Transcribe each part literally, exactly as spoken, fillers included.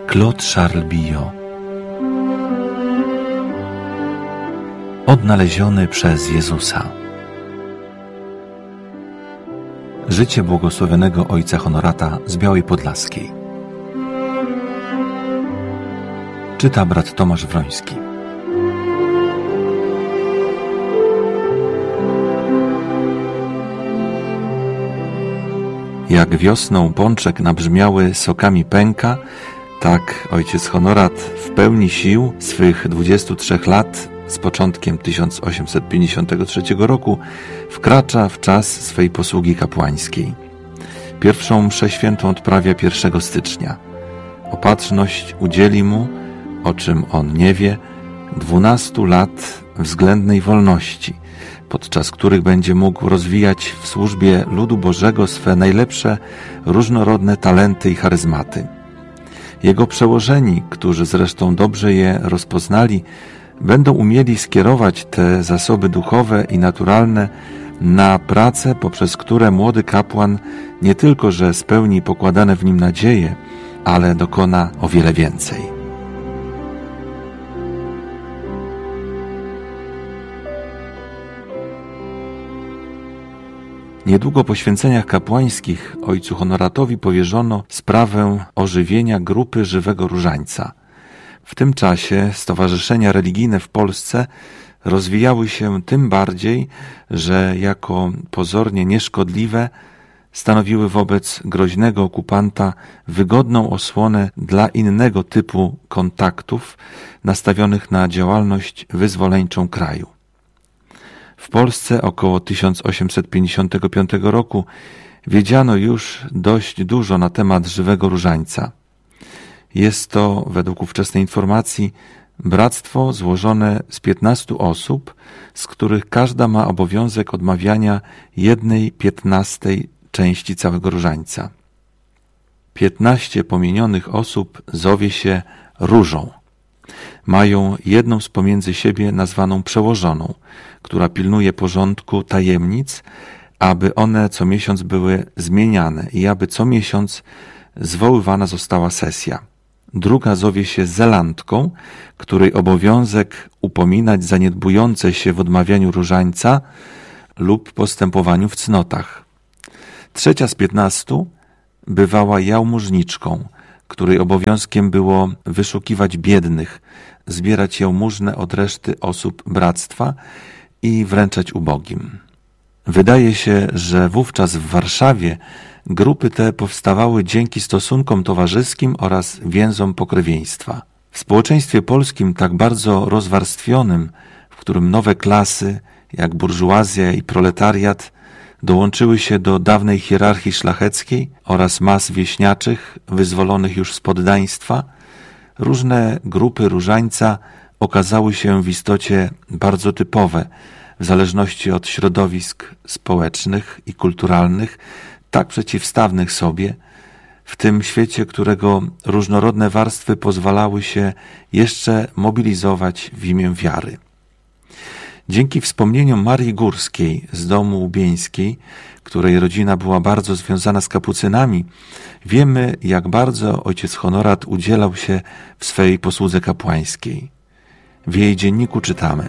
Claude Charles Billot. Odnaleziony przez Jezusa. Życie błogosławionego ojca Honorata z Białej Podlaskiej. Czyta brat Tomasz Wroński. Jak wiosną pączek nabrzmiały sokami pęka, tak ojciec Honorat w pełni sił swych dwudziestu trzech lat z początkiem tysiąc osiemset pięćdziesiątego trzeciego roku wkracza w czas swej posługi kapłańskiej. Pierwszą mszę świętą odprawia pierwszego stycznia. Opatrzność udzieli mu, o czym on nie wie, dwunastu lat względnej wolności, podczas których będzie mógł rozwijać w służbie ludu Bożego swe najlepsze, różnorodne talenty i charyzmaty. Jego przełożeni, którzy zresztą dobrze je rozpoznali, będą umieli skierować te zasoby duchowe i naturalne na prace, poprzez które młody kapłan nie tylko, że spełni pokładane w nim nadzieje, ale dokona o wiele więcej. Niedługo po święceniach kapłańskich ojcu Honoratowi powierzono sprawę ożywienia grupy Żywego Różańca. W tym czasie stowarzyszenia religijne w Polsce rozwijały się tym bardziej, że jako pozornie nieszkodliwe stanowiły wobec groźnego okupanta wygodną osłonę dla innego typu kontaktów nastawionych na działalność wyzwoleńczą kraju. W Polsce około tysiąc osiemset pięćdziesiątego piątego roku wiedziano już dość dużo na temat Żywego Różańca. Jest to, według ówczesnej informacji, bractwo złożone z piętnastu osób, z których każda ma obowiązek odmawiania jednej piętnastej części całego różańca. Piętnaście pomienionych osób zowie się Różą. Mają jedną z pomiędzy siebie nazwaną przełożoną, która pilnuje porządku tajemnic, aby one co miesiąc były zmieniane i aby co miesiąc zwoływana została sesja. Druga zowie się Zelandką, której obowiązek upominać zaniedbujące się w odmawianiu różańca lub postępowaniu w cnotach. Trzecia z piętnastu bywała jałmużniczką, której obowiązkiem było wyszukiwać biednych, zbierać jałmużnę od reszty osób bractwa i wręczać ubogim. Wydaje się, że wówczas w Warszawie grupy te powstawały dzięki stosunkom towarzyskim oraz więzom pokrewieństwa. W społeczeństwie polskim tak bardzo rozwarstwionym, w którym nowe klasy, jak burżuazja i proletariat, dołączyły się do dawnej hierarchii szlacheckiej oraz mas wieśniaczych wyzwolonych już z poddaństwa, różne grupy różańca okazały się w istocie bardzo typowe, w zależności od środowisk społecznych i kulturalnych, tak przeciwstawnych sobie, w tym świecie, którego różnorodne warstwy pozwalały się jeszcze mobilizować w imię wiary. Dzięki wspomnieniom Marii Górskiej z domu Łubieńskiej, której rodzina była bardzo związana z kapucynami, wiemy, jak bardzo ojciec Honorat udzielał się w swej posłudze kapłańskiej. W jej dzienniku czytamy: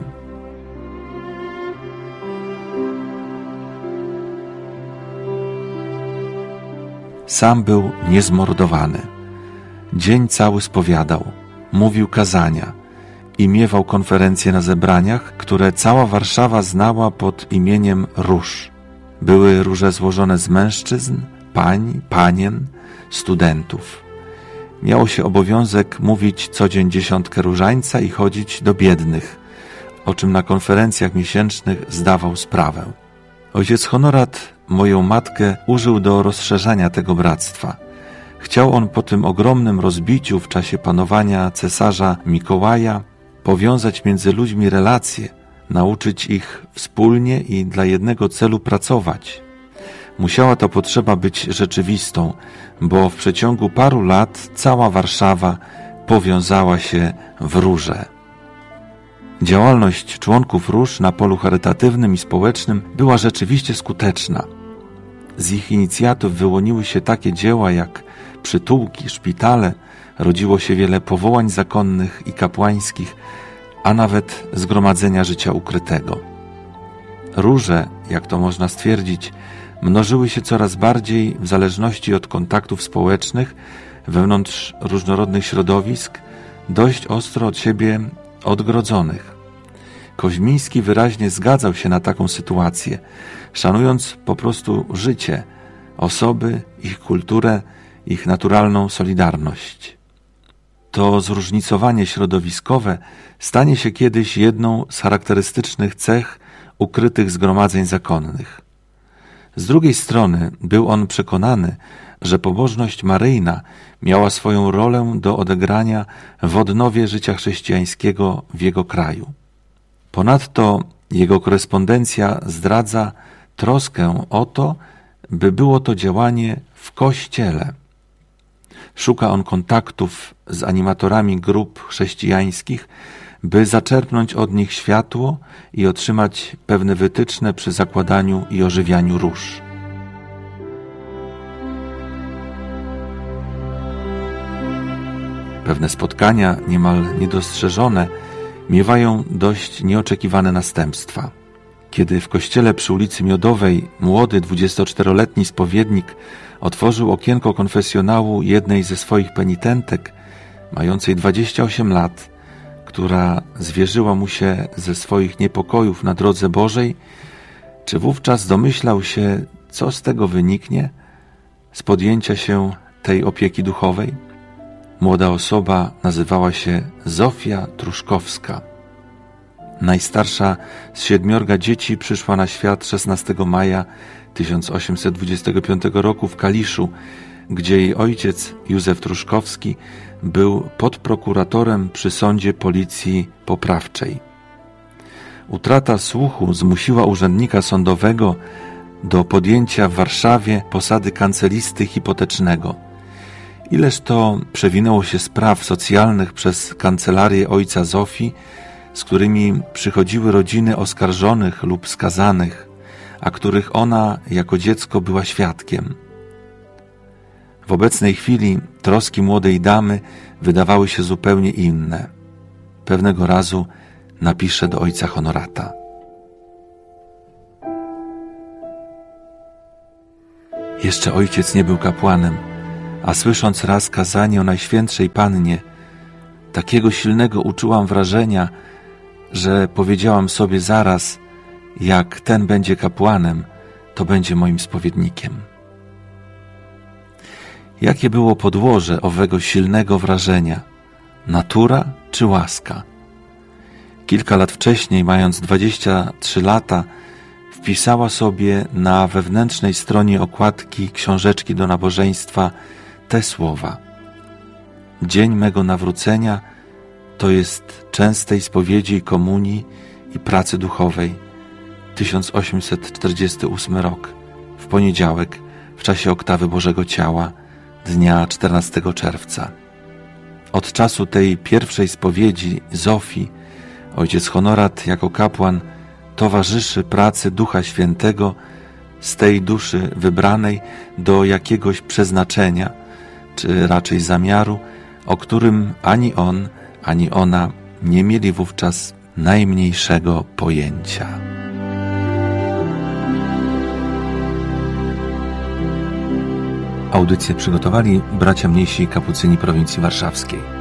Sam był niezmordowany. Dzień cały spowiadał, mówił kazania i miewał konferencje na zebraniach, które cała Warszawa znała pod imieniem róż. Były róże złożone z mężczyzn, pań, panien, studentów. Miało się obowiązek mówić co dzień dziesiątkę różańca i chodzić do biednych, o czym na konferencjach miesięcznych zdawał sprawę. Ojciec Honorat moją matkę użył do rozszerzania tego bractwa. Chciał on po tym ogromnym rozbiciu w czasie panowania cesarza Mikołaja powiązać między ludźmi relacje, nauczyć ich wspólnie i dla jednego celu pracować. Musiała ta potrzeba być rzeczywistą, bo w przeciągu paru lat cała Warszawa powiązała się w róże. Działalność członków róż na polu charytatywnym i społecznym była rzeczywiście skuteczna. Z ich inicjatyw wyłoniły się takie dzieła jak przytułki, szpitale, rodziło się wiele powołań zakonnych i kapłańskich, a nawet zgromadzenia życia ukrytego. Róże, jak to można stwierdzić, mnożyły się coraz bardziej w zależności od kontaktów społecznych wewnątrz różnorodnych środowisk, dość ostro od siebie odgrodzonych. Koźmiński wyraźnie zgadzał się na taką sytuację, szanując po prostu życie, osoby, ich kulturę, ich naturalną solidarność. To zróżnicowanie środowiskowe stanie się kiedyś jedną z charakterystycznych cech ukrytych zgromadzeń zakonnych. Z drugiej strony był on przekonany, że pobożność maryjna miała swoją rolę do odegrania w odnowie życia chrześcijańskiego w jego kraju. Ponadto jego korespondencja zdradza troskę o to, by było to działanie w Kościele. Szuka on kontaktów z animatorami grup chrześcijańskich, by zaczerpnąć od nich światło i otrzymać pewne wytyczne przy zakładaniu i ożywianiu róż. Pewne spotkania, niemal niedostrzeżone, miewają dość nieoczekiwane następstwa. Kiedy w kościele przy ulicy Miodowej młody dwudziestoczteroletni spowiednik otworzył okienko konfesjonału jednej ze swoich penitentek, mającej dwadzieścia osiem lat, która zwierzyła mu się ze swoich niepokojów na drodze Bożej, czy wówczas domyślał się, co z tego wyniknie, z podjęcia się tej opieki duchowej? Młoda osoba nazywała się Zofia Truszkowska. Najstarsza z siedmiorga dzieci przyszła na świat szesnastego maja tysiąc osiemset dwudziestego piątego roku w Kaliszu, gdzie jej ojciec Józef Truszkowski był podprokuratorem przy sądzie policji poprawczej. Utrata słuchu zmusiła urzędnika sądowego do podjęcia w Warszawie posady kancelisty hipotecznego. Ileż to przewinęło się spraw socjalnych przez kancelarię ojca Zofii, z którymi przychodziły rodziny oskarżonych lub skazanych, a których ona jako dziecko była świadkiem. W obecnej chwili troski młodej damy wydawały się zupełnie inne. Pewnego razu napisze do ojca Honorata. Jeszcze ojciec nie był kapłanem, a słysząc raz kazanie o Najświętszej Pannie, takiego silnego uczułam wrażenia, że powiedziałam sobie zaraz, jak ten będzie kapłanem, to będzie moim spowiednikiem. Jakie było podłoże owego silnego wrażenia? Natura czy łaska? Kilka lat wcześniej, mając dwadzieścia trzy lata, wpisała sobie na wewnętrznej stronie okładki książeczki do nabożeństwa te słowa: dzień mego nawrócenia to jest częstej spowiedzi i komunii i pracy duchowej. tysiąc osiemset czterdziesty ósmy rok, w poniedziałek, w czasie oktawy Bożego Ciała, dnia czternastego czerwca. Od czasu tej pierwszej spowiedzi Zofii ojciec Honorat jako kapłan towarzyszy pracy Ducha Świętego z tej duszy wybranej do jakiegoś przeznaczenia, czy raczej zamiaru, o którym ani on, ani ona nie mieli wówczas najmniejszego pojęcia. Audycję przygotowali bracia mniejsi kapucyni prowincji warszawskiej.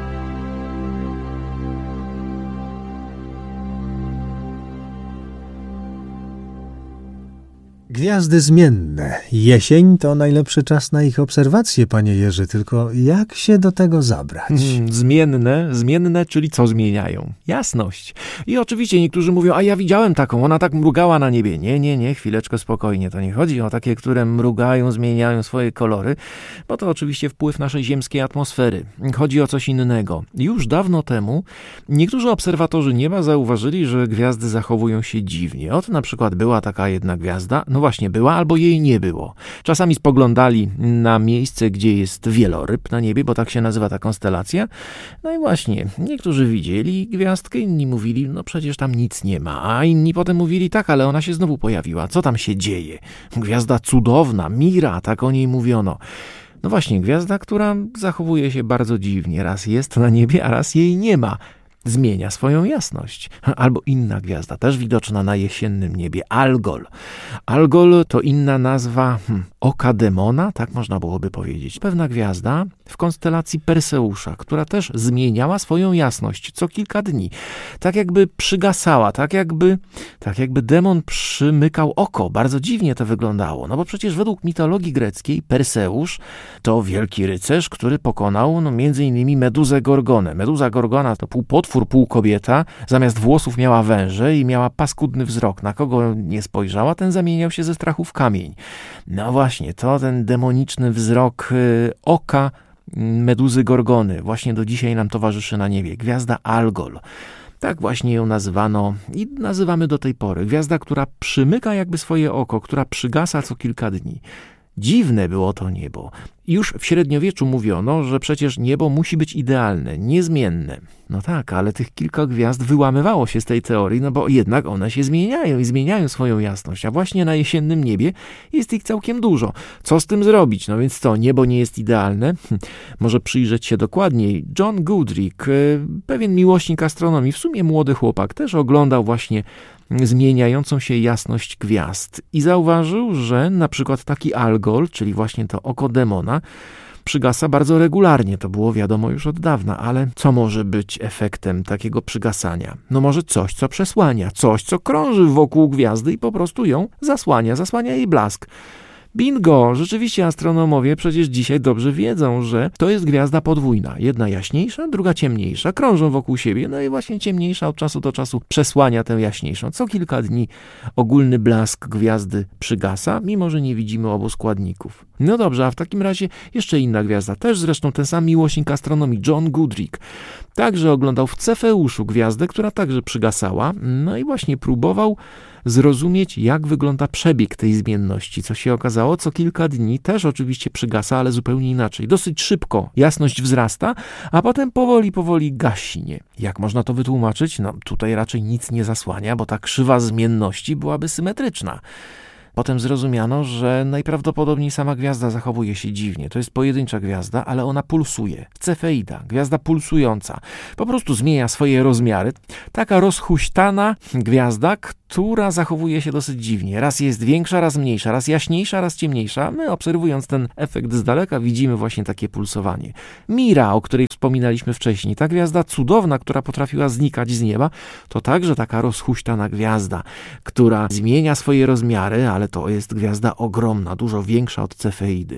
Gwiazdy zmienne. Jesień to najlepszy czas na ich obserwację, panie Jerzy, tylko jak się do tego zabrać? Hmm, zmienne, zmienne, czyli co zmieniają? Jasność. I oczywiście niektórzy mówią, a ja widziałem taką, ona tak mrugała na niebie. Nie, nie, nie, chwileczkę spokojnie. To nie chodzi o takie, które mrugają, zmieniają swoje kolory, bo to oczywiście wpływ naszej ziemskiej atmosfery. Chodzi o coś innego. Już dawno temu niektórzy obserwatorzy nieba zauważyli, że gwiazdy zachowują się dziwnie. Oto na przykład była taka jedna gwiazda, no właśnie była, albo jej nie było. Czasami spoglądali na miejsce, gdzie jest wieloryb na niebie, bo tak się nazywa ta konstelacja. No i właśnie, niektórzy widzieli gwiazdkę, inni mówili, no przecież tam nic nie ma, a inni potem mówili, tak, ale ona się znowu pojawiła. Co tam się dzieje? Gwiazda cudowna, Mira, tak o niej mówiono. No właśnie, gwiazda, która zachowuje się bardzo dziwnie. Raz jest na niebie, a raz jej nie ma. Zmienia swoją jasność. Albo inna gwiazda, też widoczna na jesiennym niebie, Algol. Algol to inna nazwa hmm, oka demona, tak można byłoby powiedzieć. Pewna gwiazda w konstelacji Perseusza, która też zmieniała swoją jasność co kilka dni. Tak jakby przygasała, tak jakby, tak jakby demon przymykał oko. Bardzo dziwnie to wyglądało, no bo przecież według mitologii greckiej Perseusz to wielki rycerz, który pokonał no, między innymi Meduzę Gorgonę. Meduza Gorgona to pół potwór, pół kobieta, zamiast włosów miała węże i miała paskudny wzrok. Na kogo nie spojrzała, ten zamieniał się ze strachu w kamień. No właśnie, to ten demoniczny wzrok y, oka Meduzy Gorgony właśnie do dzisiaj nam towarzyszy na niebie. Gwiazda Algol. Tak właśnie ją nazywano i nazywamy do tej pory. Gwiazda, która przymyka jakby swoje oko, która przygasa co kilka dni. Dziwne było to niebo. Już w średniowieczu mówiono, że przecież niebo musi być idealne, niezmienne. No tak, ale tych kilka gwiazd wyłamywało się z tej teorii, no bo jednak one się zmieniają i zmieniają swoją jasność, a właśnie na jesiennym niebie jest ich całkiem dużo. Co z tym zrobić? No więc to, niebo nie jest idealne? Hm, może przyjrzeć się dokładniej. John Goodrick, pewien miłośnik astronomii, w sumie młody chłopak, też oglądał właśnie zmieniającą się jasność gwiazd i zauważył, że na przykład taki Algol, czyli właśnie to oko demona, przygasa bardzo regularnie. To było wiadomo już od dawna, ale co może być efektem takiego przygasania? No może coś, co przesłania, coś, co krąży wokół gwiazdy i po prostu ją zasłania, zasłania jej blask. Bingo! Rzeczywiście astronomowie przecież dzisiaj dobrze wiedzą, że to jest gwiazda podwójna. Jedna jaśniejsza, druga ciemniejsza. Krążą wokół siebie, no i właśnie ciemniejsza od czasu do czasu przesłania tę jaśniejszą. Co kilka dni ogólny blask gwiazdy przygasa, mimo że nie widzimy obu składników. No dobrze, a w takim razie jeszcze inna gwiazda, też zresztą ten sam miłośnik astronomii, John Goodrick, także oglądał w Cefeuszu gwiazdę, która także przygasała, no i właśnie próbował zrozumieć, jak wygląda przebieg tej zmienności, co się okazało, co kilka dni też oczywiście przygasa, ale zupełnie inaczej. Dosyć szybko jasność wzrasta, a potem powoli, powoli gaśnie. Jak można to wytłumaczyć? No tutaj raczej nic nie zasłania, bo ta krzywa zmienności byłaby symetryczna. Potem zrozumiano, że najprawdopodobniej sama gwiazda zachowuje się dziwnie. To jest pojedyncza gwiazda, ale ona pulsuje. Cefeida, gwiazda pulsująca. Po prostu zmienia swoje rozmiary. Taka rozhuśtana gwiazda, która zachowuje się dosyć dziwnie. Raz jest większa, raz mniejsza, raz jaśniejsza, raz ciemniejsza. My obserwując ten efekt z daleka widzimy właśnie takie pulsowanie. Mira, o której wspominaliśmy wcześniej, ta gwiazda cudowna, która potrafiła znikać z nieba, to także taka rozhuśtana gwiazda, która zmienia swoje rozmiary, ale to jest gwiazda ogromna, dużo większa od Cefeidy.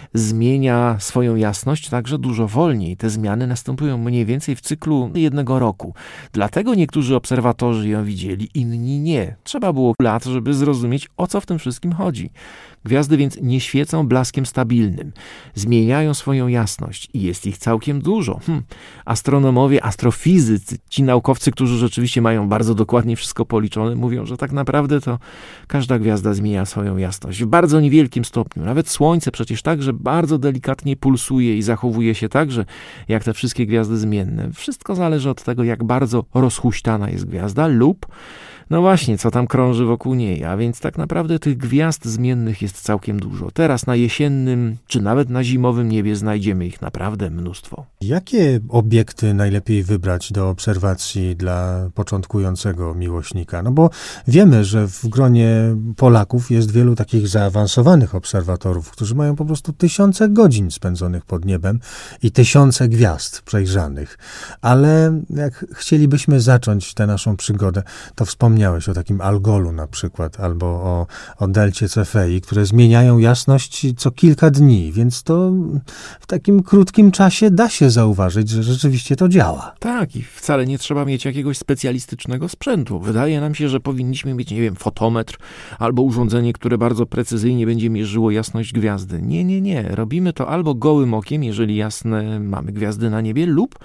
Zmienia swoją jasność także dużo wolniej. Te zmiany następują mniej więcej w cyklu jednego roku. Dlatego niektórzy obserwatorzy ją widzieli, inni nie. Trzeba było lat, żeby zrozumieć, o co w tym wszystkim chodzi. Gwiazdy więc nie świecą blaskiem stabilnym. Zmieniają swoją jasność i jest ich całkiem dużo. Hm. Astronomowie, astrofizycy, ci naukowcy, którzy rzeczywiście mają bardzo dokładnie wszystko policzone, mówią, że tak naprawdę to każda gwiazda zmienia swoją jasność w bardzo niewielkim stopniu. Nawet Słońce przecież także bardzo delikatnie pulsuje i zachowuje się także jak te wszystkie gwiazdy zmienne. Wszystko zależy od tego, jak bardzo rozhuśtana jest gwiazda lub no właśnie, co tam krąży wokół niej, a więc tak naprawdę tych gwiazd zmiennych jest całkiem dużo. Teraz na jesiennym, czy nawet na zimowym niebie znajdziemy ich naprawdę mnóstwo. Jakie obiekty najlepiej wybrać do obserwacji dla początkującego miłośnika? No bo wiemy, że w gronie Polaków jest wielu takich zaawansowanych obserwatorów, którzy mają po prostu tysiące godzin spędzonych pod niebem i tysiące gwiazd przejrzanych. Ale jak chcielibyśmy zacząć tę naszą przygodę, to wspomniałem Wspomniałeś o takim Algolu na przykład, albo o, o delcie Cefei, które zmieniają jasność co kilka dni, więc to w takim krótkim czasie da się zauważyć, że rzeczywiście to działa. Tak, i wcale nie trzeba mieć jakiegoś specjalistycznego sprzętu. Wydaje nam się, że powinniśmy mieć, nie wiem, fotometr albo urządzenie, które bardzo precyzyjnie będzie mierzyło jasność gwiazdy. Nie, nie, nie. Robimy to albo gołym okiem, jeżeli jasne mamy gwiazdy na niebie, lub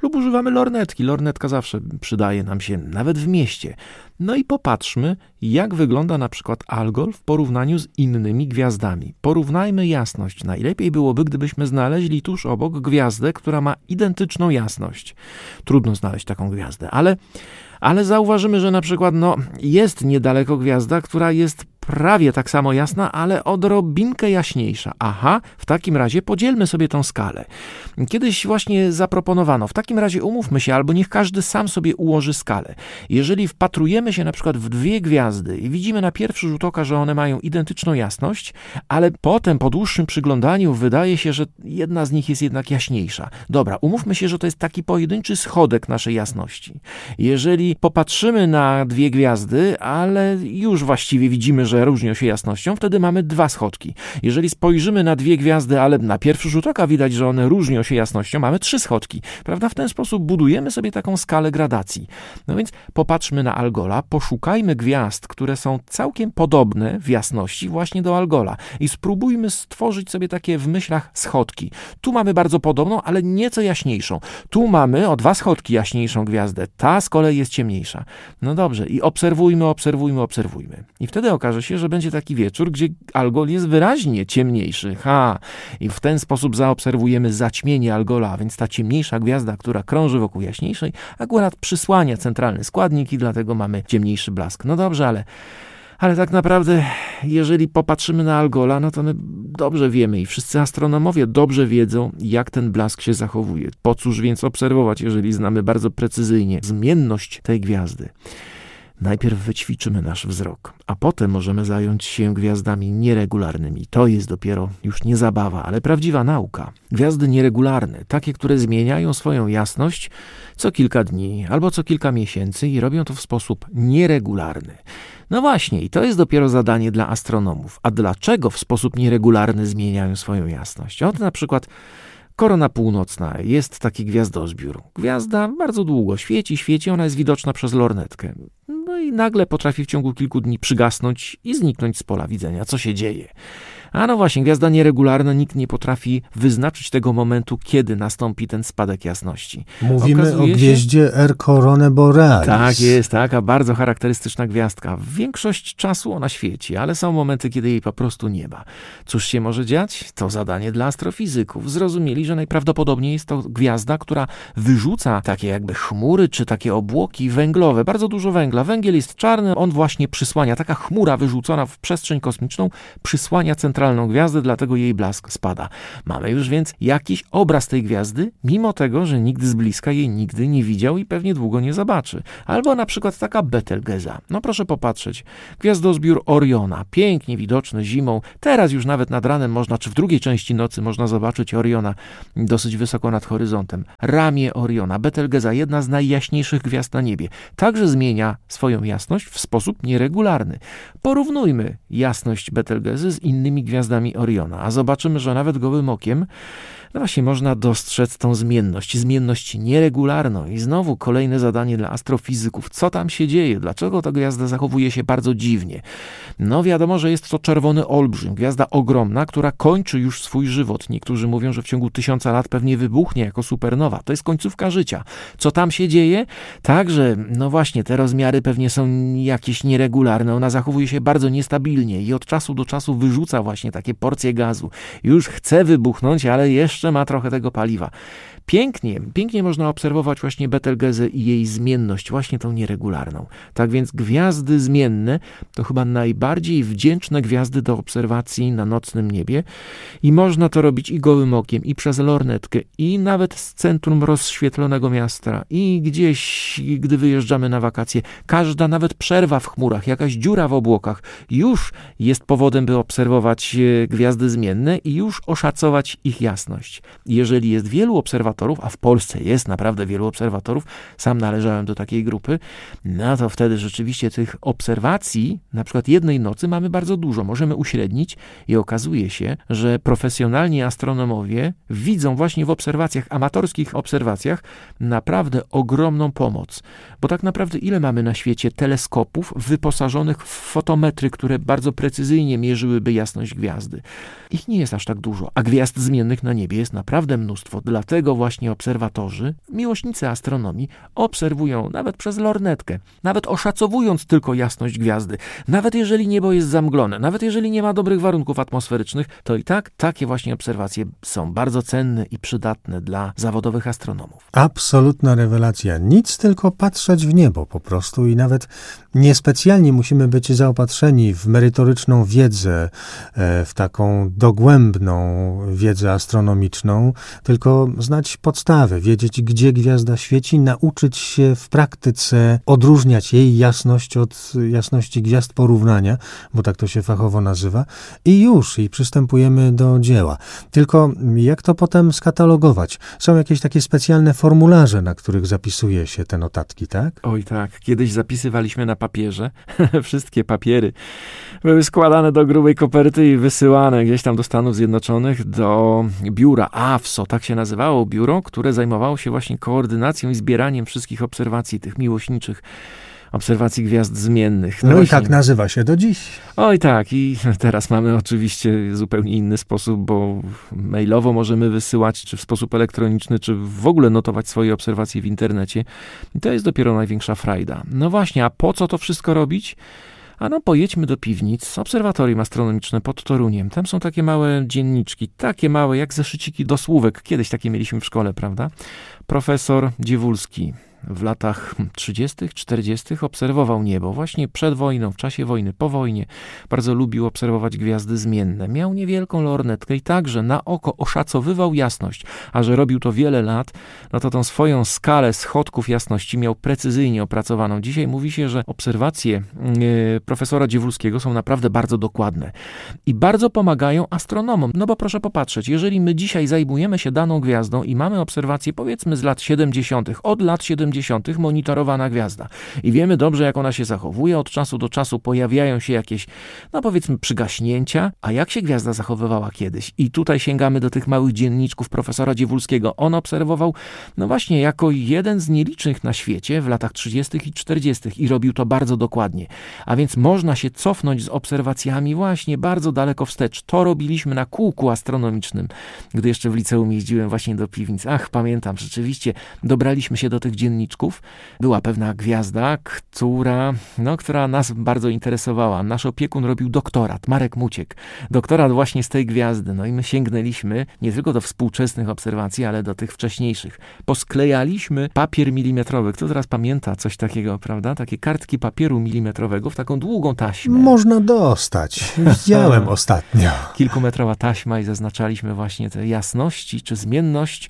lub używamy lornetki. Lornetka zawsze przydaje nam się, nawet w mieście. No i popatrzmy, jak wygląda na przykład Algol w porównaniu z innymi gwiazdami. Porównajmy jasność. Najlepiej byłoby, gdybyśmy znaleźli tuż obok gwiazdę, która ma identyczną jasność. Trudno znaleźć taką gwiazdę, ale, ale zauważymy, że na przykład no, jest niedaleko gwiazda, która jest prawie tak samo jasna, ale odrobinkę jaśniejsza. Aha, w takim razie podzielmy sobie tą skalę. Kiedyś właśnie zaproponowano, w takim razie umówmy się, albo niech każdy sam sobie ułoży skalę. Jeżeli wpatrujemy się na przykład w dwie gwiazdy i widzimy na pierwszy rzut oka, że one mają identyczną jasność, ale potem po dłuższym przyglądaniu wydaje się, że jedna z nich jest jednak jaśniejsza. Dobra, umówmy się, że to jest taki pojedynczy schodek naszej jasności. Jeżeli popatrzymy na dwie gwiazdy, ale już właściwie widzimy, że różnią się jasnością, wtedy mamy dwa schodki. Jeżeli spojrzymy na dwie gwiazdy, ale na pierwszy rzut oka widać, że one różnią się jasnością, mamy trzy schodki. Prawda? W ten sposób budujemy sobie taką skalę gradacji. No więc popatrzmy na Algola, poszukajmy gwiazd, które są całkiem podobne w jasności właśnie do Algola i spróbujmy stworzyć sobie takie w myślach schodki. Tu mamy bardzo podobną, ale nieco jaśniejszą. Tu mamy o dwa schodki jaśniejszą gwiazdę. Ta z kolei jest ciemniejsza. No dobrze, i obserwujmy, obserwujmy, obserwujmy. I wtedy okaże się, że będzie taki wieczór, gdzie Algol jest wyraźnie ciemniejszy. Ha! I w ten sposób zaobserwujemy zaćmienie Algola, a więc ta ciemniejsza gwiazda, która krąży wokół jaśniejszej, akurat przysłania centralny składnik i dlatego mamy ciemniejszy blask. No dobrze, ale, ale tak naprawdę, jeżeli popatrzymy na Algola, no to my dobrze wiemy i wszyscy astronomowie dobrze wiedzą, jak ten blask się zachowuje. Po cóż więc obserwować, jeżeli znamy bardzo precyzyjnie zmienność tej gwiazdy? Najpierw wyćwiczymy nasz wzrok, a potem możemy zająć się gwiazdami nieregularnymi. To jest dopiero już nie zabawa, ale prawdziwa nauka. Gwiazdy nieregularne, takie, które zmieniają swoją jasność co kilka dni albo co kilka miesięcy i robią to w sposób nieregularny. No właśnie, i to jest dopiero zadanie dla astronomów. A dlaczego w sposób nieregularny zmieniają swoją jasność? Oto na przykład Korona Północna, jest taki gwiazdozbiór. Gwiazda bardzo długo świeci, świeci, ona jest widoczna przez lornetkę. No i nagle potrafi w ciągu kilku dni przygasnąć i zniknąć z pola widzenia. Co się dzieje? A no właśnie, gwiazda nieregularna, nikt nie potrafi wyznaczyć tego momentu, kiedy nastąpi ten spadek jasności. Mówimy Okazuje o gwieździe się... R Coronae Borealis. Tak jest, taka bardzo charakterystyczna gwiazdka. Większość czasu ona świeci, ale są momenty, kiedy jej po prostu nie ma. Cóż się może dziać? To zadanie dla astrofizyków. Zrozumieli, że najprawdopodobniej jest to gwiazda, która wyrzuca takie jakby chmury, czy takie obłoki węglowe, bardzo dużo węgla. Węgiel jest czarny, on właśnie przysłania, taka chmura wyrzucona w przestrzeń kosmiczną, przysłania centralną gwiazdę, dlatego jej blask spada. Mamy już więc jakiś obraz tej gwiazdy, mimo tego, że nikt z bliska jej nigdy nie widział i pewnie długo nie zobaczy. Albo na przykład taka Betelgeza. No proszę popatrzeć. Gwiazdozbiór Oriona, pięknie widoczny zimą. Teraz już nawet nad ranem można, czy w drugiej części nocy można zobaczyć Oriona dosyć wysoko nad horyzontem. Ramię Oriona, Betelgeza, jedna z najjaśniejszych gwiazd na niebie. Także zmienia swoją jasność w sposób nieregularny. Porównujmy jasność Betelgezy z innymi gwiazdami Oriona, a zobaczymy, że nawet gołym okiem no właśnie można dostrzec tą zmienność, zmienność nieregularną. I znowu kolejne zadanie dla astrofizyków. Co tam się dzieje? Dlaczego ta gwiazda zachowuje się bardzo dziwnie? No wiadomo, że jest to czerwony olbrzym, gwiazda ogromna, która kończy już swój żywot. Niektórzy mówią, że w ciągu tysiąca lat pewnie wybuchnie jako supernowa. To jest końcówka życia. Co tam się dzieje? Także, no właśnie, te rozmiary pewnie są jakieś nieregularne. Ona zachowuje się bardzo niestabilnie i od czasu do czasu wyrzuca właśnie takie porcje gazu. Już chce wybuchnąć, ale jeszcze ma trochę tego paliwa. Pięknie, pięknie można obserwować właśnie Betelgezę i jej zmienność, właśnie tą nieregularną. Tak więc gwiazdy zmienne to chyba najbardziej wdzięczne gwiazdy do obserwacji na nocnym niebie i można to robić i gołym okiem, i przez lornetkę, i nawet z centrum rozświetlonego miasta, i gdzieś, gdy wyjeżdżamy na wakacje. Każda nawet przerwa w chmurach, jakaś dziura w obłokach już jest powodem, by obserwować gwiazdy zmienne i już oszacować ich jasność. Jeżeli jest wielu obserwatorów, a w Polsce jest naprawdę wielu obserwatorów, sam należałem do takiej grupy, no to wtedy rzeczywiście tych obserwacji, na przykład jednej nocy, mamy bardzo dużo. Możemy uśrednić i okazuje się, że profesjonalni astronomowie widzą właśnie w obserwacjach, amatorskich obserwacjach, naprawdę ogromną pomoc. Bo tak naprawdę ile mamy na świecie teleskopów wyposażonych w fotometry, które bardzo precyzyjnie mierzyłyby jasność gwiazdy? Ich nie jest aż tak dużo, a gwiazd zmiennych na niebie jest naprawdę mnóstwo. Dlatego właśnie obserwatorzy, miłośnicy astronomii, obserwują nawet przez lornetkę, nawet oszacowując tylko jasność gwiazdy, nawet jeżeli niebo jest zamglone, nawet jeżeli nie ma dobrych warunków atmosferycznych, to i tak takie właśnie obserwacje są bardzo cenne i przydatne dla zawodowych astronomów. Absolutna rewelacja. Nic, tylko patrzeć w niebo po prostu i nawet niespecjalnie musimy być zaopatrzeni w merytoryczną wiedzę, w taką dogłębną wiedzę astronomiczną, tylko znać podstawy, wiedzieć, gdzie gwiazda świeci, nauczyć się w praktyce odróżniać jej jasność od jasności gwiazd porównania, bo tak to się fachowo nazywa, i już, i przystępujemy do dzieła. Tylko jak to potem skatalogować? Są jakieś takie specjalne formularze, na których zapisuje się te notatki, tak? Oj tak, kiedyś zapisywaliśmy na papierze. Wszystkie papiery były składane do grubej koperty i wysyłane gdzieś tam do Stanów Zjednoczonych, do biura A W S O, tak się nazywało biuro, które zajmowało się właśnie koordynacją i zbieraniem wszystkich obserwacji, tych miłośniczych obserwacji gwiazd zmiennych. No, no właśnie. I tak nazywa się do dziś. Oj tak, i teraz mamy oczywiście zupełnie inny sposób, bo mailowo możemy wysyłać, czy w sposób elektroniczny, czy w ogóle notować swoje obserwacje w internecie. I to jest dopiero największa frajda. No właśnie, a po co to wszystko robić? A no pojedźmy do piwnic, obserwatorium astronomiczne pod Toruniem. Tam są takie małe dzienniczki, takie małe jak zeszyciki do słówek. Kiedyś takie mieliśmy w szkole, prawda? Profesor Dziewulski w latach trzydziestych, czterdziestych obserwował niebo właśnie przed wojną, w czasie wojny, po wojnie. Bardzo lubił obserwować gwiazdy zmienne. Miał niewielką lornetkę i także na oko oszacowywał jasność. A że robił to wiele lat, no to tą swoją skalę schodków jasności miał precyzyjnie opracowaną. Dzisiaj mówi się, że obserwacje yy, profesora Dziewulskiego są naprawdę bardzo dokładne i bardzo pomagają astronomom. No bo proszę popatrzeć, jeżeli my dzisiaj zajmujemy się daną gwiazdą i mamy obserwacje powiedzmy z lat siedemdziesiątych, od lat siedemdziesiątych monitorowana gwiazda. I wiemy dobrze, jak ona się zachowuje. Od czasu do czasu pojawiają się jakieś, no powiedzmy, przygaśnięcia. A jak się gwiazda zachowywała kiedyś? I tutaj sięgamy do tych małych dzienniczków profesora Dziewulskiego. On obserwował, no właśnie, jako jeden z nielicznych na świecie w latach trzydziestych i czterdziestych i robił to bardzo dokładnie. A więc można się cofnąć z obserwacjami właśnie bardzo daleko wstecz. To robiliśmy na kółku astronomicznym, gdy jeszcze w liceum jeździłem właśnie do piwnic. Ach, pamiętam, rzeczywiście dobraliśmy się do tych dzienniczków. Była pewna gwiazda, która, no, która nas bardzo interesowała. Nasz opiekun robił doktorat, Marek Muciek. Doktorat właśnie z tej gwiazdy. No i my sięgnęliśmy nie tylko do współczesnych obserwacji, ale do tych wcześniejszych. Posklejaliśmy papier milimetrowy. Kto teraz pamięta coś takiego, prawda? Takie kartki papieru milimetrowego w taką długą taśmę. Można dostać. Widziałem ostatnio. Kilkumetrowa taśma i zaznaczaliśmy właśnie te jasności czy zmienność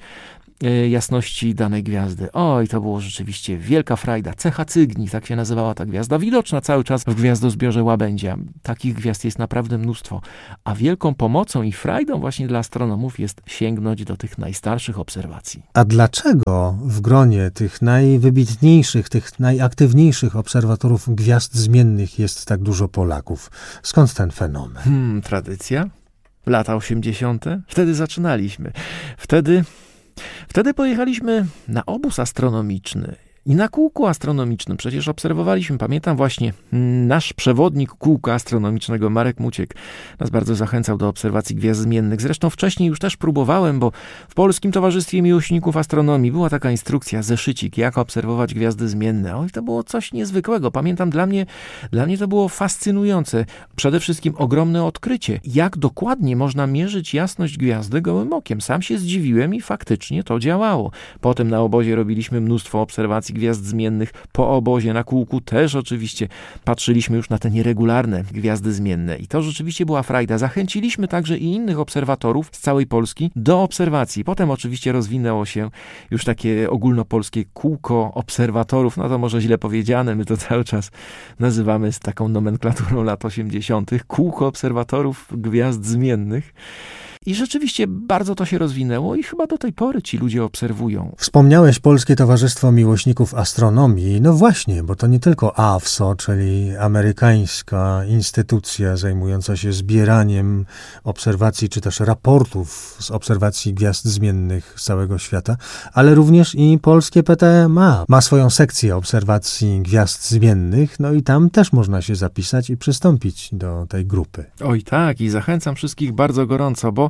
jasności danej gwiazdy. Oj, to było rzeczywiście wielka frajda. Cecha Cygni, tak się nazywała ta gwiazda, widoczna cały czas w gwiazdozbiorze Łabędzia. Takich gwiazd jest naprawdę mnóstwo. A wielką pomocą i frajdą właśnie dla astronomów jest sięgnąć do tych najstarszych obserwacji. A dlaczego w gronie tych najwybitniejszych, tych najaktywniejszych obserwatorów gwiazd zmiennych jest tak dużo Polaków? Skąd ten fenomen? Hmm, tradycja? Lata osiemdziesiąte? Wtedy zaczynaliśmy. Wtedy Wtedy pojechaliśmy na obóz astronomiczny i na kółku astronomicznym przecież obserwowaliśmy, pamiętam właśnie, nasz przewodnik kółka astronomicznego, Marek Muciek, nas bardzo zachęcał do obserwacji gwiazd zmiennych. Zresztą wcześniej już też próbowałem, bo w Polskim Towarzystwie Miłośników Astronomii była taka instrukcja, zeszycik, jak obserwować gwiazdy zmienne. Oj, to było coś niezwykłego. Pamiętam, dla mnie, dla mnie to było fascynujące. Przede wszystkim ogromne odkrycie, jak dokładnie można mierzyć jasność gwiazdy gołym okiem. Sam się zdziwiłem i faktycznie to działało. Potem na obozie robiliśmy mnóstwo obserwacji gwiazd zmiennych. Po obozie na kółku też oczywiście patrzyliśmy już na te nieregularne gwiazdy zmienne i to rzeczywiście była frajda. Zachęciliśmy także i innych obserwatorów z całej Polski do obserwacji. Potem oczywiście rozwinęło się już takie ogólnopolskie kółko obserwatorów, no to może źle powiedziane, my to cały czas nazywamy z taką nomenklaturą lat osiemdziesiątych, kółko obserwatorów gwiazd zmiennych. I rzeczywiście bardzo to się rozwinęło i chyba do tej pory ci ludzie obserwują. Wspomniałeś Polskie Towarzystwo Miłośników Astronomii. No właśnie, bo to nie tylko A W S O, czyli amerykańska instytucja zajmująca się zbieraniem obserwacji, czy też raportów z obserwacji gwiazd zmiennych z całego świata, ale również i polskie P T M A ma swoją sekcję obserwacji gwiazd zmiennych, no i tam też można się zapisać i przystąpić do tej grupy. Oj tak, i zachęcam wszystkich bardzo gorąco, bo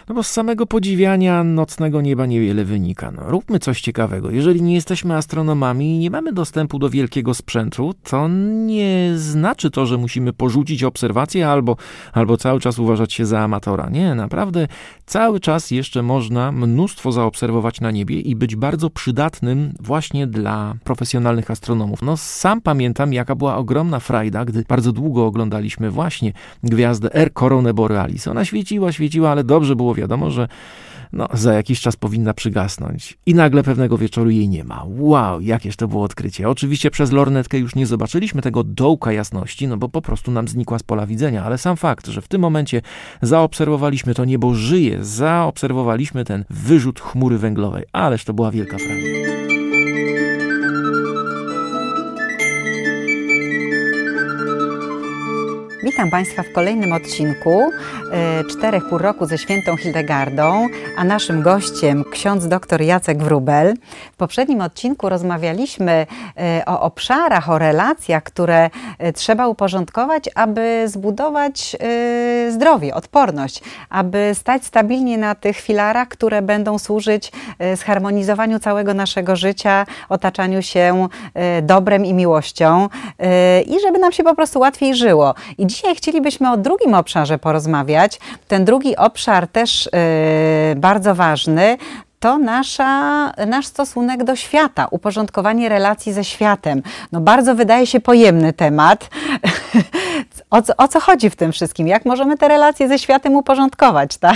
No bo z samego podziwiania nocnego nieba niewiele wynika. No, róbmy coś ciekawego. Jeżeli nie jesteśmy astronomami i nie mamy dostępu do wielkiego sprzętu, to nie znaczy to, że musimy porzucić obserwacje albo, albo cały czas uważać się za amatora. Nie, naprawdę cały czas jeszcze można mnóstwo zaobserwować na niebie i być bardzo przydatnym właśnie dla profesjonalnych astronomów. No sam pamiętam, jaka była ogromna frajda, gdy bardzo długo oglądaliśmy właśnie gwiazdę R Coronę Borealis. Ona świeciła, świeciła, ale dobrze było wiadomo, że no, za jakiś czas powinna przygasnąć. I nagle pewnego wieczoru jej nie ma. Wow, jakież to było odkrycie. Oczywiście przez lornetkę już nie zobaczyliśmy tego dołka jasności, no bo po prostu nam znikła z pola widzenia, ale sam fakt, że w tym momencie zaobserwowaliśmy to niebo żyje, zaobserwowaliśmy ten wyrzut chmury węglowej. Ależ to była wielka frajda. Witam Państwa w kolejnym odcinku e, Czterech pół roku ze świętą Hildegardą, a naszym gościem ksiądz dr Jacek Wróbel. W poprzednim odcinku rozmawialiśmy e, o obszarach, o relacjach, które e, trzeba uporządkować, aby zbudować e, zdrowie, odporność, aby stać stabilnie na tych filarach, które będą służyć e, zharmonizowaniu całego naszego życia, otaczaniu się e, dobrem i miłością e, i żeby nam się po prostu łatwiej żyło. I dzisiaj chcielibyśmy o drugim obszarze porozmawiać. Ten drugi obszar też yy, bardzo ważny. To nasza, nasz stosunek do świata, uporządkowanie relacji ze światem. No bardzo wydaje się pojemny temat. O co, o co chodzi w tym wszystkim? Jak możemy te relacje ze światem uporządkować, tak?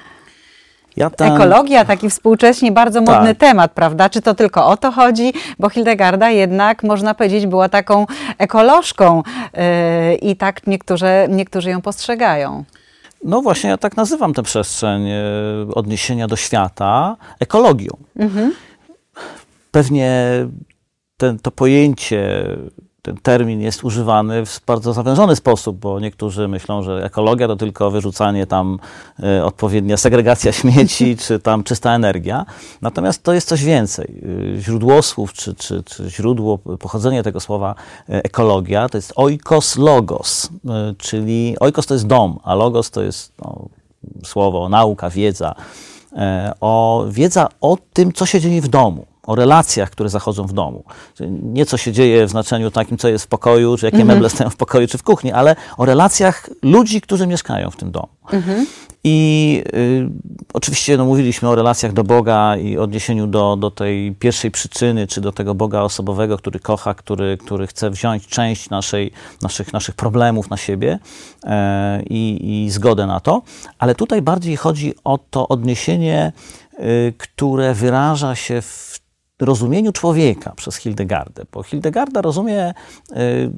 Ja tam... Ekologia, taki współcześnie bardzo modny tak. temat, prawda? Czy to tylko o to chodzi? Bo Hildegarda jednak, można powiedzieć, była taką ekolożką yy, i tak niektórzy, niektórzy ją postrzegają. No właśnie, ja tak nazywam tę przestrzeń odniesienia do świata ekologią. Mhm. Pewnie ten, to pojęcie, ten termin jest używany w bardzo zawężony sposób, bo niektórzy myślą, że ekologia to tylko wyrzucanie tam y, odpowiednia segregacja śmieci, czy tam czysta energia. Natomiast to jest coś więcej. Y, źródłosłów, czy, czy, czy źródło, pochodzenie tego słowa y, ekologia to jest oikos logos, y, czyli oikos to jest dom, a logos to jest no, słowo, nauka, wiedza. Y, o, wiedza o tym, co się dzieje w domu. O relacjach, które zachodzą w domu. Nie co się dzieje w znaczeniu takim, co jest w pokoju, czy jakie mm-hmm. meble stoją w pokoju, czy w kuchni, ale o relacjach ludzi, którzy mieszkają w tym domu. Mm-hmm. I y, oczywiście no, mówiliśmy o relacjach do Boga i odniesieniu do, do tej pierwszej przyczyny, czy do tego Boga osobowego, który kocha, który, który chce wziąć część naszej, naszych, naszych problemów na siebie y, i, i zgodę na to. Ale tutaj bardziej chodzi o to odniesienie, y, które wyraża się w rozumieniu człowieka przez Hildegardę, bo Hildegarda rozumie y,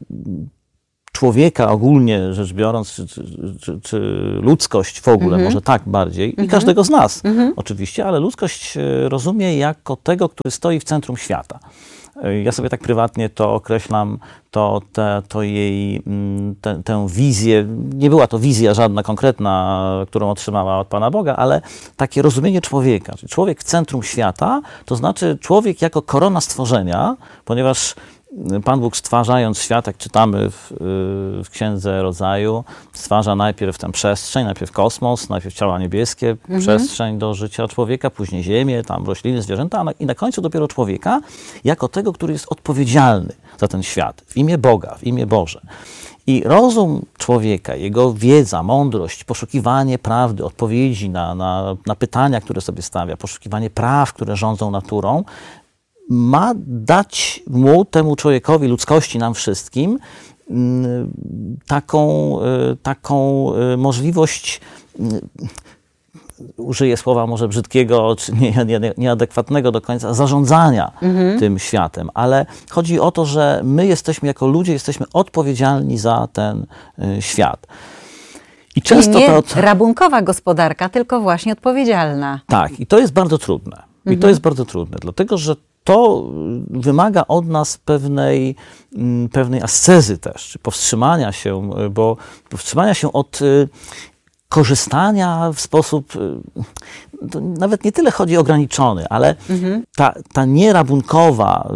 człowieka ogólnie rzecz biorąc, czy, czy, czy, czy ludzkość w ogóle, mm-hmm. może tak bardziej, mm-hmm. i każdego z nas mm-hmm. oczywiście, ale ludzkość rozumie jako tego, który stoi w centrum świata. Ja sobie tak prywatnie to określam, to, te, to jej, te, tę wizję, nie była to wizja żadna konkretna, którą otrzymała od Pana Boga, ale takie rozumienie człowieka, czyli człowiek w centrum świata, to znaczy człowiek jako korona stworzenia, ponieważ Pan Bóg stwarzając świat, jak czytamy w, w Księdze Rodzaju, stwarza najpierw tę przestrzeń, najpierw kosmos, najpierw ciała niebieskie, mhm. przestrzeń do życia człowieka, później ziemię, tam rośliny, zwierzęta, a na, i na końcu dopiero człowieka, jako tego, który jest odpowiedzialny za ten świat, w imię Boga, w imię Boże. I rozum człowieka, jego wiedza, mądrość, poszukiwanie prawdy, odpowiedzi na, na, na pytania, które sobie stawia, poszukiwanie praw, które rządzą naturą, ma dać mu, temu człowiekowi, ludzkości, nam wszystkim, taką, taką możliwość, użyję słowa może brzydkiego, czy nie, nie, nieadekwatnego do końca, zarządzania mhm. tym światem. Ale chodzi o to, że my jesteśmy jako ludzie, jesteśmy odpowiedzialni za ten świat. I często nie to... rabunkowa gospodarka, tylko właśnie odpowiedzialna. Tak, i to jest bardzo trudne. I mhm. to jest bardzo trudne, dlatego że to wymaga od nas pewnej, pewnej ascezy też, czy powstrzymania się, bo powstrzymania się od korzystania w sposób, to nawet nie tyle chodzi o ograniczony, ale mhm. ta, ta nierabunkowa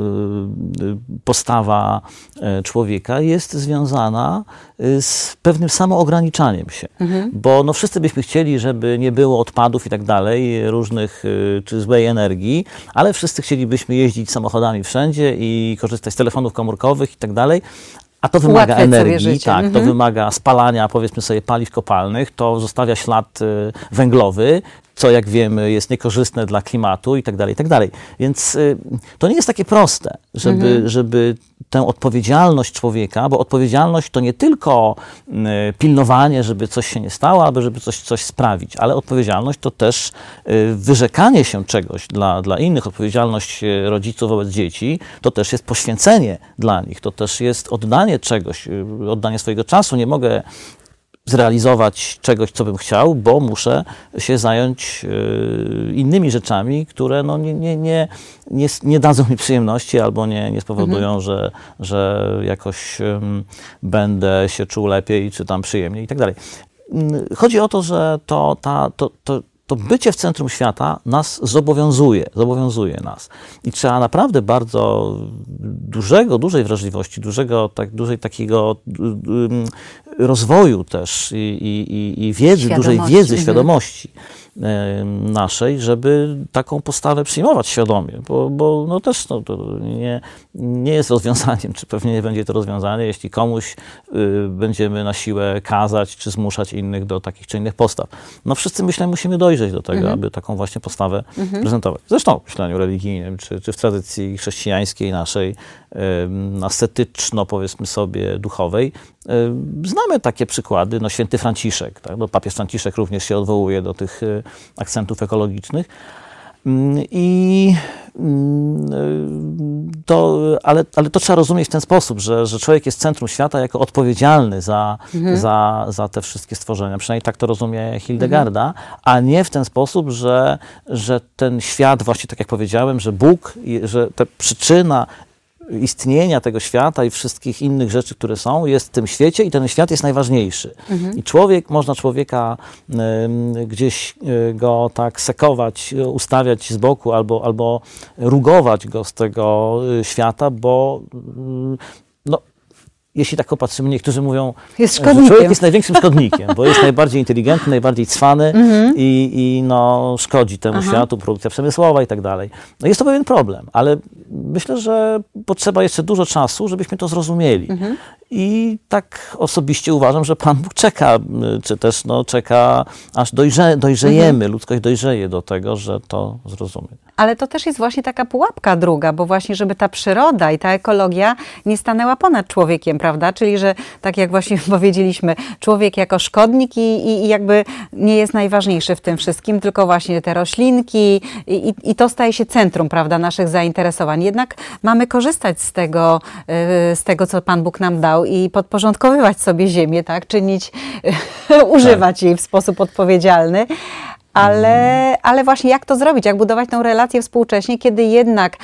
postawa człowieka jest związana z pewnym samoograniczaniem się. Mhm. Bo no wszyscy byśmy chcieli, żeby nie było odpadów i tak dalej, różnych, czy złej energii, ale wszyscy chcielibyśmy jeździć samochodami wszędzie i korzystać z telefonów komórkowych i tak dalej. A to wymaga Ułatwiać energii, tak, mhm. to wymaga spalania, powiedzmy sobie, paliw kopalnych, to zostawia ślad y, węglowy, co jak wiemy jest niekorzystne dla klimatu i tak dalej, i tak dalej. Więc y, to nie jest takie proste, żeby, mhm. żeby tę odpowiedzialność człowieka, bo odpowiedzialność to nie tylko y, pilnowanie, żeby coś się nie stało, albo żeby coś, coś sprawić, ale odpowiedzialność to też y, wyrzekanie się czegoś dla, dla innych, odpowiedzialność rodziców wobec dzieci, to też jest poświęcenie dla nich, to też jest oddanie czegoś, y, oddanie swojego czasu. Nie mogę zrealizować czegoś, co bym chciał, bo muszę się zająć y, innymi rzeczami, które no, nie, nie, nie, nie, nie dadzą mi przyjemności albo nie, nie spowodują, mhm. że, że jakoś y, będę się czuł lepiej, czy tam przyjemniej i tak dalej. Chodzi o to, że to, ta, to, to, to bycie w centrum świata nas zobowiązuje, zobowiązuje nas. I trzeba naprawdę bardzo dużego, dużej wrażliwości, dużego, tak, dużej takiego um, rozwoju też i, i, i wiedzy, dużej wiedzy, mhm. świadomości naszej, żeby taką postawę przyjmować świadomie, bo, bo no też no, to nie, nie jest rozwiązaniem, czy pewnie nie będzie to rozwiązanie, jeśli komuś y, będziemy na siłę kazać, czy zmuszać innych do takich czy innych postaw. No wszyscy, myślę, musimy dojrzeć do tego, mhm. aby taką właśnie postawę mhm. prezentować. Zresztą w myśleniu religijnym, czy, czy w tradycji chrześcijańskiej naszej, y, ascetyczno, powiedzmy sobie, duchowej, y, znamy takie przykłady, no święty Franciszek, tak? No, papież Franciszek również się odwołuje do tych y, akcentów ekologicznych. I to, ale, ale to trzeba rozumieć w ten sposób, że, że człowiek jest centrum świata jako odpowiedzialny za, mhm. za, za te wszystkie stworzenia. Przynajmniej tak to rozumie Hildegarda, mhm. a nie w ten sposób, że, że ten świat, właśnie tak jak powiedziałem, że Bóg, że ta przyczyna istnienia tego świata i wszystkich innych rzeczy, które są, jest w tym świecie i ten świat jest najważniejszy. Mhm. I człowiek, można człowieka y, gdzieś y, go tak sekować, ustawiać z boku albo, albo rugować go z tego y, świata, bo y, no, jeśli tak popatrzymy, niektórzy mówią, jest że człowiek jest największym szkodnikiem, bo jest najbardziej inteligentny, najbardziej cwany mm-hmm. i, i no, szkodzi temu Aha. światu, produkcja przemysłowa i tak dalej. No jest to pewien problem, ale myślę, że potrzeba jeszcze dużo czasu, żebyśmy to zrozumieli. Mm-hmm. I tak osobiście uważam, że Pan Bóg czeka, czy też no, czeka, aż dojrze, dojrzejemy, mm-hmm. ludzkość dojrzeje do tego, że to zrozumie. Ale to też jest właśnie taka pułapka druga, bo właśnie, żeby ta przyroda i ta ekologia nie stanęła ponad człowiekiem, prawda? Czyli, że tak jak właśnie powiedzieliśmy, człowiek jako szkodnik i, i, i jakby nie jest najważniejszy w tym wszystkim, tylko właśnie te roślinki i, i, i to staje się centrum, prawda, naszych zainteresowań. Jednak mamy korzystać z tego, z tego, co Pan Bóg nam dał i podporządkowywać sobie ziemię, tak? Czynić, używać tak. jej w sposób odpowiedzialny. Ale, ale właśnie jak to zrobić, jak budować tę relację współcześnie, kiedy jednak